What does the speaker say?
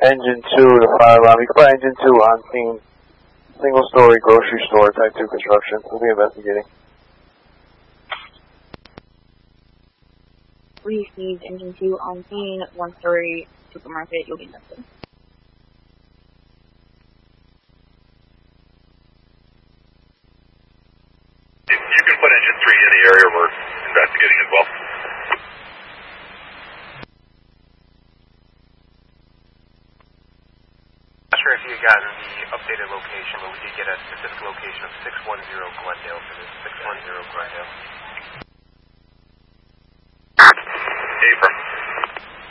Engine 2 to fire alarm. You can put engine 2 on scene. Single story grocery store, type 2 construction. We'll be investigating. We received engine 2 on scene, one story supermarket, you'll be invested. You can put engine 3 in the area we're investigating as well. Not sure if you got the updated location, but we did get a specific location of 610 Glendale for this 610 Glendale.